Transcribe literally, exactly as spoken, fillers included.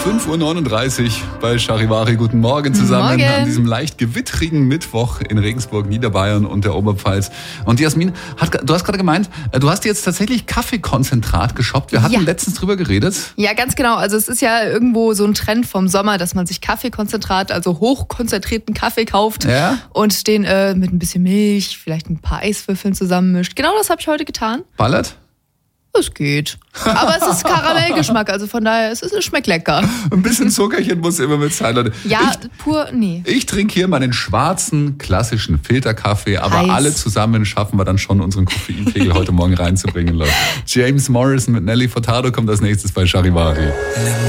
fünf Uhr neununddreißig bei Charivari. Guten Morgen zusammen Morgen. an diesem leicht gewittrigen Mittwoch in Regensburg, Niederbayern und der Oberpfalz. Und Jasmin, hat, du hast gerade gemeint, du hast jetzt tatsächlich Kaffeekonzentrat geshoppt. Wir hatten Ja. letztens drüber geredet. Ja, ganz genau. Also es ist ja irgendwo so ein Trend vom Sommer, dass man sich Kaffeekonzentrat, also hochkonzentrierten Kaffee kauft Ja. und den äh, mit ein bisschen Milch, vielleicht ein paar Eiswürfeln zusammenmischt. Genau das habe ich heute getan. Ballert? Es geht. Aber es ist Karamellgeschmack, also von daher, es, ist, es schmeckt lecker. Ein bisschen Zuckerchen muss immer mit sein, Leute. Ja, Ich, pur, nee. Ich trinke hier meinen schwarzen, klassischen Filterkaffee, aber Heiß. alle zusammen schaffen wir dann schon, unseren Koffeinpegel heute Morgen reinzubringen, Leute. James Morrison mit Nelly Furtado kommt als nächstes bei Charivari.